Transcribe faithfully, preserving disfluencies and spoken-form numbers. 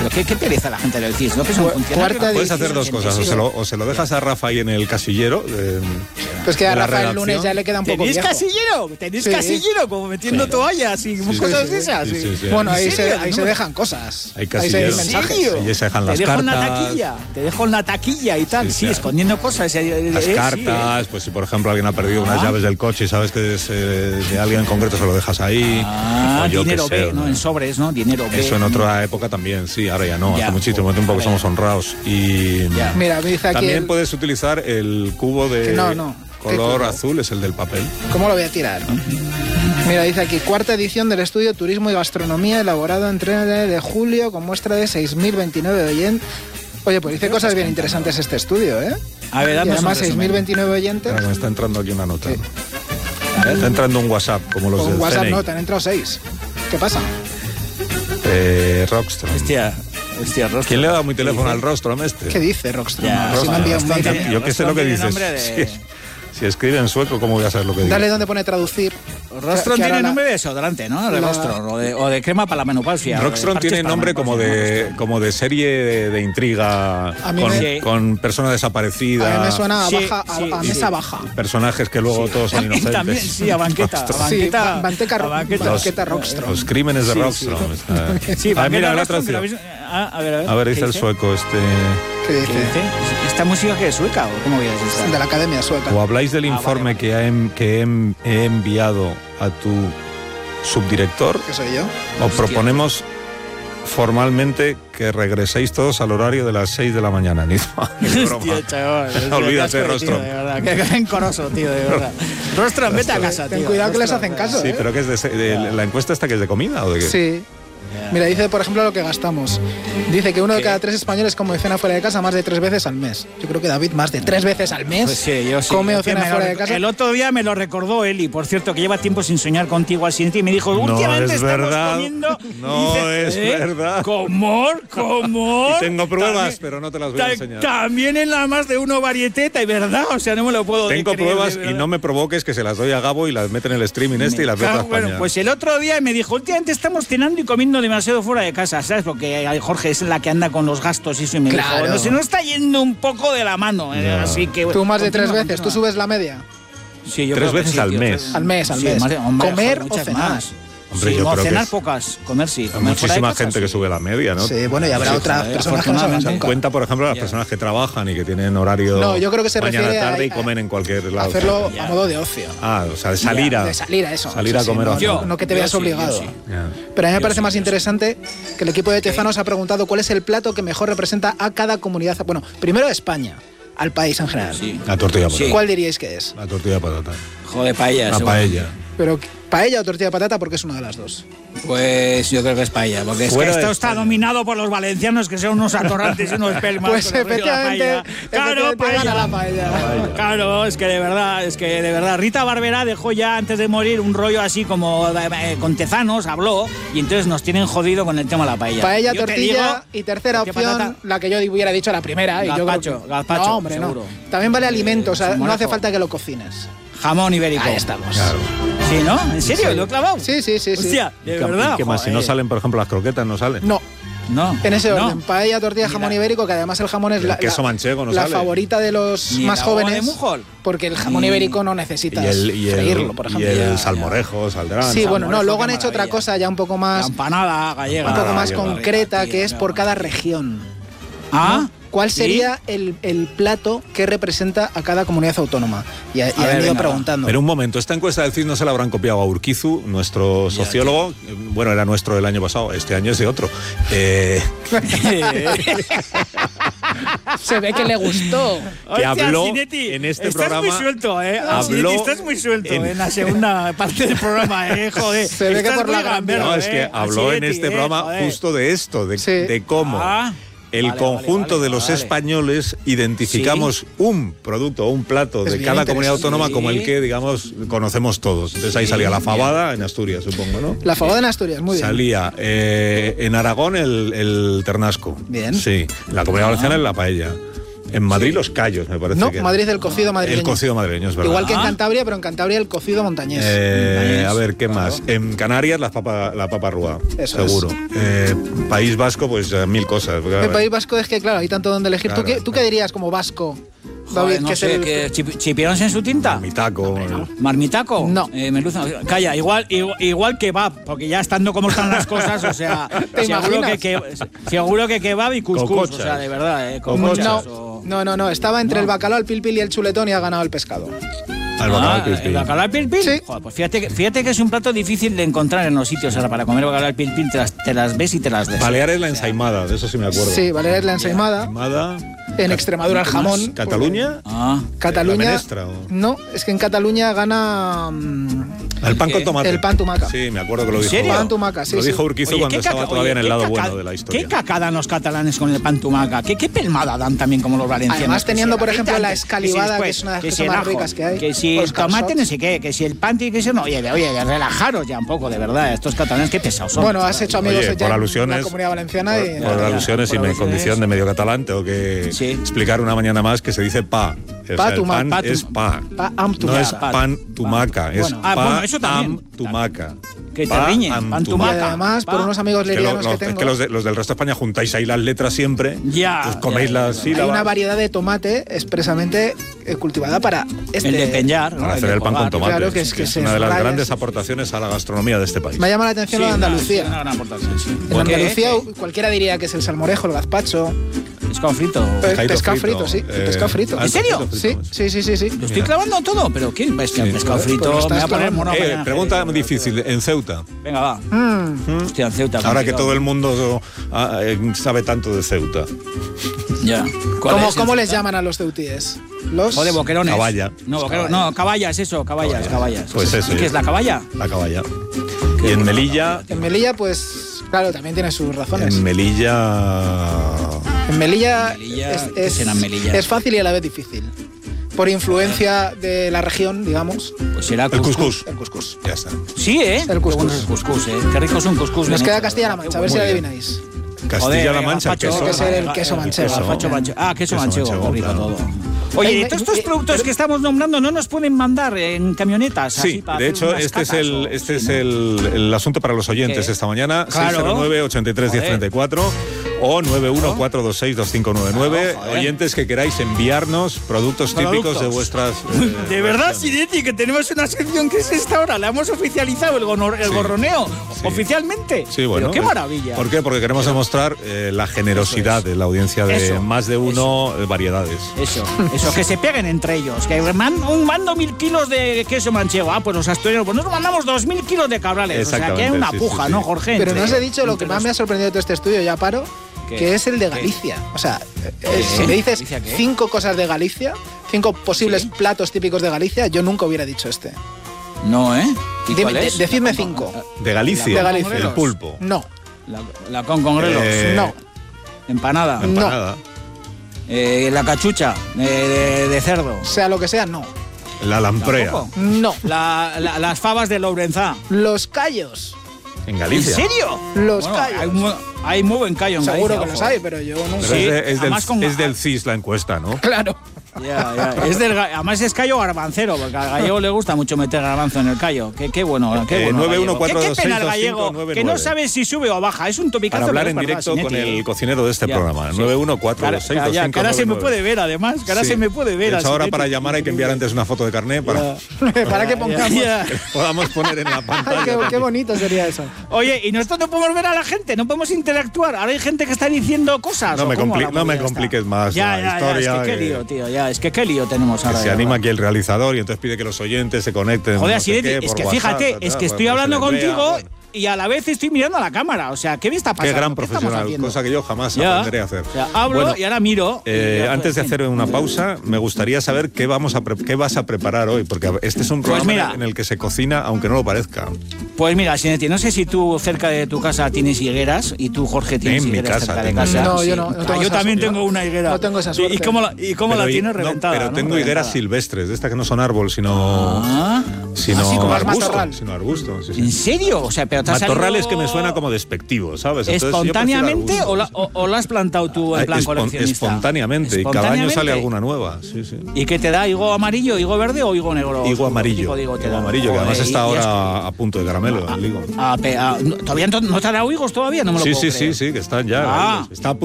Pero qué, qué pereza la gente del C I S, ¿no? Que es un funcionario. Puedes hacer dos cosas, o se, lo, o se lo dejas a Rafa ahí en el casillero. Eh, pues que a Rafa el lunes ya le queda un poco ¿Tenéis viejo. casillero? ¿Tenéis sí. casillero? Como metiendo sí. toallas y sí, cosas sí, esas. Sí, sí, sí, sí. Bueno, ahí, se, ahí no, se dejan cosas. Hay casillero. Ahí se dejan mensajes. Ahí se dejan las te dejo cartas. En la taquilla, te dejo en la taquilla y tal. Sí, sí, sí escondiendo cosas. Las eh, cartas, sí, pues si por ejemplo alguien ha perdido unas ah. llaves del coche y sabes que es eh, de alguien en concreto, se lo dejas ahí. Ah, o yo dinero B, ¿no? En sobres, ¿no? Dinero B. Eso en otra época también, sí, ahora ya no. Ya. Hace muchísimo tiempo que somos honrados. Y ya. Mira, me dice aquí también el... puedes utilizar el cubo de no, no. color azul, es el del papel. ¿Cómo lo voy a tirar? Mira, dice aquí, cuarta edición del estudio Turismo y Gastronomía, elaborado en tres de julio, con muestra de seis mil veintinueve oyentes. Oye, pues dice cosas bien interesantes este estudio, ¿eh? A ver, y además seis mil veintinueve oyentes. Ahora me está entrando aquí una nota. Sí. Está entrando un WhatsApp, como los Con del WhatsApp C N I. no, te han entrado seis. ¿Qué pasa? Eh, Rockstrom. Hostia. Hostia, Rostrom. ¿Quién le ha dado mi teléfono al Rostrom este? ¿Qué dice Rockstrom? Ya, si me ha enviado un mail. Yo qué sé lo que dices. De... Si, si escribe en sueco, ¿cómo voy a saber lo que dice? Dale donde pone traducir. Rostrom tiene la... nombre de desodorante, ¿no? De la... Rostrom, o de, o de crema para la menopausia. Rockstrom tiene nombre como de, como de serie de, de intriga con, me... con persona desaparecida. A mí me suena a, sí, baja, a, sí, a sí. mesa baja. Personajes que luego sí. todos son inocentes. También, sí, a banqueta. A banqueta, sí, banqueta, a banqueta, los, banqueta Rockstrom. Los crímenes de sí, Rockstrom. Sí, sí ah, mira, la traducción. Ah, a ver, a ver. A ver, dice el sueco este... ¿Qué dice? ¿Qué dice? ¿Esta música que es sueca o cómo voy a decir? De la Academia Sueca. O habláis del informe ah, vale, vale. que, ha en, que he, he enviado a tu subdirector. ¿Qué soy yo? O Hostia. proponemos formalmente que regreséis todos al horario de las seis de la mañana. Ni Hostia, chaval. Olvídate, Rostrom. De verdad, que rencoroso, tío, de verdad. Rostrom, vete a casa, Ten tío. cuidado que Rostrom, les hacen caso, Sí, ¿eh? pero que es de, de, de la encuesta esta que es de comida o de qué? Sí. Mira, dice, por ejemplo, lo que gastamos. Dice que uno de cada tres españoles come o cena fuera de casa más de tres veces al mes. Yo creo que David más de tres veces al mes pues sí, yo sí, come o cena fuera de casa. El otro día me lo recordó Eli, por cierto, que lleva tiempo sin soñar contigo al siguiente y me dijo, últimamente no es estamos verdad. comiendo... No dice, es ¿eh? verdad. ¿Cómo? ¿Cómo? Y tengo pruebas, también, pero no te las voy a enseñar. También en la más de uno varieteta, y verdad, o sea, no me lo puedo Tengo creer, pruebas y no me provoques que se las doy a Gabo y las mete en el streaming este y las veo a España. Bueno, pues el otro día me dijo, últimamente estamos cenando y comiendo demasiado fuera de casa, ¿sabes? Porque Jorge es la que anda con los gastos y eso, y me claro. dijo, no, se nos está yendo un poco de la mano, no. así que... Tú más de tres veces, continúa. ¿Tú subes la media? Sí, yo tres creo veces sí, al tío, mes. Tres... Al mes, al sí, mes. Más de, hombre, ¿Comer joder, o cenar? Más. Hombre, sí, yo no, creo cenar que es... pocas, comer sí. Hay muchísima gente cosas, que sí. sube la media, ¿no? Sí, bueno, y habrá sí, otras joder, personas que no saben nunca. Cuenta, por ejemplo, las ya. personas que trabajan y que tienen horario no, yo creo que se mañana refiere tarde a, y comen en cualquier lado. Hacerlo ya. a modo de ocio. Ah, o sea, de salir a... De salir a eso. Salir a sí, comer sí, o no, yo, no que te veas sí, obligado. Sí. Yeah. Pero a mí me yo parece sí, más yo interesante sí. que el equipo de Tezanos okay. ha preguntado cuál es el plato que mejor representa a cada comunidad. Bueno, primero a España, al país en general. Sí. La tortilla de patata. Sí. ¿Cuál diríais que es? La tortilla de patata. Joder, paella. La paella. Pero paella o tortilla de patata, porque es una de las dos. Pues yo creo que es paella, porque es Fuera que esto de está España. dominado por los valencianos, que son unos atorrantes y unos pelmas. Pues efectivamente, claro, paella. paella. La paella. paella. Claro, es que de verdad, es que de verdad. Rita Barberá dejó ya antes de morir un rollo así como eh, con Tezanos, habló, y entonces nos tienen jodido con el tema de la paella. Paella, yo tortilla y tercera opción, patata. la que yo hubiera dicho la primera. Gazpacho, y yo creo que... gazpacho, no, hombre, seguro. no. También vale alimento, o sea, Salmorejo. no hace falta que lo cocines. Jamón ibérico. Ahí estamos. Claro. Sí, ¿no? ¿En serio? Sí. ¿Lo he clavado? Sí, sí, sí. sí. Hostia, de ¿Y verdad. qué más? Si no salen, por ejemplo, las croquetas, ¿no salen? No. No. En ese orden, no. paella, tortilla, jamón Mira. ibérico, que además el jamón es El la, queso la, manchego no la sale. favorita de los Ni más el agua de jóvenes, Mujol. porque el jamón Ni- ibérico no necesitas Y el, y el, freírlo, por ejemplo. y el Ya, salmorejo saldrán. Sí, Salmorejo, bueno, no, luego qué han hecho otra maravilla. cosa ya un poco más, La empanada gallega. un poco Ah, más gallega. concreta, Tío, que es qué por cada maravilla. región. Ah, ¿no? ¿Cuál ¿sí? sería el, el plato que representa a cada comunidad autónoma? Y, y A han ver, ido venga, preguntando. Pero un momento, esta encuesta del C I S no se la habrán copiado a Urquizu, nuestro Ya, sociólogo. Bueno, era nuestro el año pasado, este año es de otro. Eh, Se ve que le gustó. que habló Sinetti, en este estás programa. muy suelto, ¿eh? habló Sinetti, estás muy suelto en, en- la segunda parte del programa, ¿eh? Joder. Se ve que Estás por muy la gran- gamberro, No, es que ¿eh? habló en Sinetti, este eh, programa joder. justo de esto, de, Sí. de cómo Ah, el vale, conjunto vale, de los vale. españoles identificamos un producto o un plato Es de bien cada comunidad interesante. autónoma como el que, digamos, conocemos todos. Entonces ahí salía la fabada en Asturias, supongo, ¿no? La fabada en Asturias, muy bien. Salía eh, en Aragón el, el ternasco. Bien. Sí. En la Comunidad Valenciana en la paella. En Madrid los Cayos, me parece. No, que Madrid el cocido madrileño. El cocido madrileño, es verdad. Igual que en Ah. Cantabria, pero en Cantabria el cocido montañés. Eh, a ver, ¿qué más? En Canarias la papa, la papa rúa, Eso seguro. Eh, País Vasco, pues eh, mil cosas. Porque, El País Vasco es que, claro, hay tanto donde elegir. Claro, ¿Tú, qué, ¿Tú qué dirías como vasco, Joder, David? no que sé, es el... que chip- chipirones en su tinta. Mi taco. eh, ¿Marmitaco? No. Eh, merluza. Calla, igual, igual, igual kebab, porque ya estando como están las cosas, o sea, ¿Te seguro imaginas? que, que- seguro que kebab y cuscús, Cocochas. o sea, de verdad, eh, Cocochas. No, cocochas o- no, no, no. Estaba entre No. el bacalao, el pilpil y el chuletón y ha ganado el pescado. al bacalao Ah, crispy. ¿el bacalao al pil pil? Sí. Joder, pues fíjate, que- fíjate que es un plato difícil de encontrar en los sitios. Ahora, para comer bacalao al pil pil te las, te las ves y te las des. Baleares la ensaimada, de eso sí me acuerdo. Sí, Valeria es la ensaimada. Ensaimada. En Extremadura el jamón. ¿Cataluña? Ah, Cataluña. ¿La menestra o? No, es que en Cataluña gana mm, El pan ¿Qué? con tomate. el pan tumaca. Sí, me acuerdo que lo ¿En dijo. serio? Pan tumaca, sí, lo sí. dijo Urquizo Oye, cuando ¿qué estaba caca- todavía en oye, el lado qué bueno caca- de la historia. ¿Qué caca dan los catalanes con el pan tumaca? ¿Qué, qué pelmada dan también como los valencianos? Además, Que teniendo, si por el ejemplo, aceite la antes, escalivada, si que es una de las que cosas si el más ajo, ricas que hay, Que si o el los tomate calçots. no sé qué, que si el pan tiene que ser... No, oye, de- oye, de relajaros ya un poco, de verdad. Estos catalanes, qué pesados son. Bueno, has hecho amigos Oye, ya por en alusiones, la Comunidad Valenciana por, y... por Ya, alusiones por y mi alusiones. condición de medio catalán tengo que Sí. explicar una mañana más que se dice pa. O Pa sea, el tuma- pan pa tu- es pa. Pa am No tumaca. es pan tumaca, es Bueno, ah, pa bueno, eso también. am tumaca. Que te Pa riñen, am pan Y tumaca. además, por Pa. unos amigos Que lo- lerianos lo- que es tengo... que los, de- los del resto de España juntáis ahí las letras siempre, Ya, pues coméis ya, las ya. Hay sílabas una variedad de tomate expresamente eh, cultivada para este... El de peñar, ¿no? para hacer de el pan con colgar. tomate. Claro, que es que es se una de las raya, grandes sí, sí, aportaciones a la gastronomía de este país. Me llama la atención lo de Sí, una- Andalucía. una gran aportación, sí. En ¿Por qué? Andalucía ¿Qué? cualquiera diría que es el salmorejo, el gazpacho, Pescado frito. eh, Pescadito pescado frito, sí, eh, pescado frito. ah, ¿En serio? pescado Sí, frito. sí, sí, sí, sí. Lo estoy clavando todo, pero ¿qué? Es que el Sí. pescado Pues frito lo estás me va a poner clavando. mono Eh, mañana. pregunta difícil, en Ceuta. Venga, va. Mm, Hostia, en Ceuta. Ahora que complicado. todo el mundo ah, eh, sabe tanto de Ceuta. Ya. ¿Cuál ¿Cómo, es ¿cómo en les Ceuta? llaman a los ceutíes? Los... Joder, boquerones. Caballa. No, boquero- no, caballas, eso, caballas, caballas. Pues eso, ¿Y qué ya. es la caballa? La caballa. Qué Y en bueno, Melilla, En Melilla, pues, claro, también tiene sus razones. en Melilla... En Melilla, Melilla, es, ¿qué es- será en Melilla? es fácil y a la vez difícil. Por influencia de la región, digamos, Pues será El cuscús. el cuscús. Ya está. Sí, ¿eh? El cuscús. Qué bueno es el cuscús, ¿eh? Qué rico es un cuscús. Nos bien queda hecho, Castilla-La ¿verdad? Mancha, a ver si Muy la bien. adivináis. Castilla-La Joder, Mancha, el gazpacho, queso. Tiene que ser el eh, queso eh, manchego. gazpacho manchego. Ah, queso Queso manchego, manchego, qué rico claro. todo. Oye, Ay, de me- todos estos eh, productos pero- que estamos nombrando, ¿no nos pueden mandar en camionetas? así Sí, para de hacer hecho, unas este es catas el, o- este es sí, ¿no? el, el asunto para los oyentes ¿Qué? esta mañana. Claro. seis cero nueve, ochenta y tres, diez treinta y cuatro o nueve uno cuatro dos seis dos cinco nueve nueve. No, joder. Oyentes que queráis enviarnos productos típicos Productos. de vuestras... eh, De verdad, regiones. Sinetti, que tenemos una sección que es esta hora. La hemos oficializado, el, gonor- el Sí. gorroneo, Sí. oficialmente. Sí, bueno. Pero qué es- maravilla. ¿Por qué? Porque queremos demostrar eh, la generosidad Eso es. de la audiencia de Eso, más de uno eh, variedades. Eso, eso, que se peguen entre ellos. Que man- un mando mil kilos de queso manchego. Ah, pues los asturianos, pues nosotros mandamos dos mil kilos de cabrales. O sea, que hay Exactamente, una sí, puja, sí, ¿no, sí. Jorge? Pero no Entre- os he dicho lo que entre más los- me ha sorprendido de todo este estudio, ya paro, ¿Qué? que es el de ¿Qué? Galicia. O sea, eh, ¿Qué? si me dices ¿Galicia qué? cinco cosas de Galicia, cinco posibles Sí. platos típicos de Galicia, yo nunca hubiera dicho este. No, ¿eh? ¿Y Dime- cuál de- es? decidme La con- cinco. De Galicia, De Galicia. el pulpo. No, La, la con con grelos. Eh, no, Empanada. no. Empanada. Eh, la cachucha eh, de, de cerdo. Sea lo que sea, no. La lamprea. ¿Tampoco? No. La- la- las fabas de Lourenzá. Los callos. En ¿En Galicia. serio? Los Bueno, callos. Hay, mu- hay muy buen callo en Seguro Galicia, que los ojo. hay, pero yo nunca. Pero Sí, es, de- es del, además con- es del C I S la encuesta, ¿no? Claro. Ya, ya. Es del, ga- además es callo garbancero, porque al gallego le gusta mucho meter garbanzo en el callo. Qué, qué bueno, qué Eh, bueno. nueve uno gallego. cuatro Qué- dos qué pena seis el dos gallego, cinco nueve que no nueve. sabe si sube o baja. Es un topicazo. Para hablar pero en es verdad, directo con Sinetti. el cocinero de este Ya, programa. sí. nueve uno cuatro Cara- dos seis dos cara- ya, cinco que ahora se me nueve puede nueve. ver, además. Que ahora Sí. se me puede ver. De hecho, a ahora Sinetti. para llamar hay que enviar antes una foto de carnet para Para que pongamos. Ya. que podamos poner en la Ay, pantalla. qué, qué bonito sería eso. Oye, y nosotros no podemos ver a la gente, no podemos interactuar. Ahora hay gente que está diciendo cosas. No ¿o me cómo? compli- La no me movida compliques está. más Ya, la ya, historia, Ya, es que qué que- lío, tío. Ya, es que qué lío tenemos Que ahora. se de anima verdad. aquí el realizador y entonces pide que los oyentes se conecten. Joder, no sé Sinetti, qué, es por que WhatsApp, fíjate, tal, es que pues, estoy pues, hablando se les vea, contigo bueno. y a la vez estoy mirando a la cámara. O sea, ¿qué me está pasando? Qué gran ¿Qué estamos profesional, haciendo? cosa que yo jamás Ya. aprenderé a hacer. O sea, hablo Bueno, y ahora miro. Eh, y ya, antes de en fin. hacer una pausa, me gustaría saber qué vamos a pre- qué vas a preparar hoy, porque este es un Pues programa mira. en el que se cocina, aunque no lo parezca. Pues mira, Sinetti, no sé si tú cerca de tu casa tienes higueras y tú, Jorge, tienes En mi higueras casa cerca de tengo. casa. No, yo no, no Ah, tengo yo esa también suerte. tengo una higuera. No tengo esa ¿Y- suerte. ¿Y cómo la, y cómo la Pero, tienes no, reventada? pero ¿no? tengo Reventada. higueras silvestres, de estas que no son árbol, sino Ah. Sino Así como arbusto, matorral. sino arbusto. Sí, sí. ¿En serio? O sea, pero te has Matorral salido es que me suena como despectivo, ¿sabes? Entonces, ¿espontáneamente o, la, o, o lo has plantado tú en plan Espon- coleccionista? Espontáneamente, y cada año sale alguna nueva. Sí, sí. ¿Y qué te da? ¿Higo amarillo, higo verde o higo negro? Higo amarillo. Higo, Higo amarillo, que además está ahora a punto de caramelo, el higo. Ah, pe- ah, ¿todavía no, no te ha dado higos todavía? No me lo Sí, puedo sí, creer. sí, sí, que están ya. Ah. Está a